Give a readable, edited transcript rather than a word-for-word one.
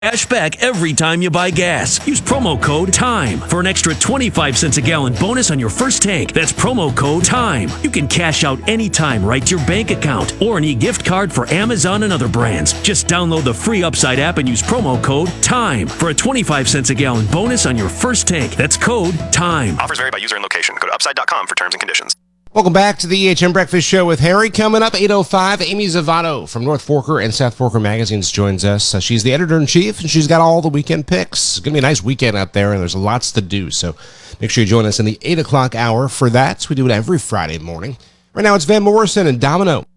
Cash back every time you buy gas. Use promo code TIME for an extra 25 cents a gallon bonus on your first tank. That's promo code TIME. You can cash out anytime right to your bank account or an e-gift card for Amazon and other brands. Just download the free Upside app and use promo code TIME for a 25 cents a gallon bonus on your first tank. That's code TIME. Offers vary by user and location. Go to upside.com for terms and conditions. Welcome back to the EHM Breakfast Show with Harry. Coming up, 8:05, Amy Zavato from North Forker and South Forker Magazines joins us. She's the editor-in-chief, and she's got all the weekend picks. It's going to be a nice weekend out there, and there's lots to do. So make sure you join us in the 8 o'clock hour for that. We do it every Friday morning. Right now, it's Van Morrison and Domino.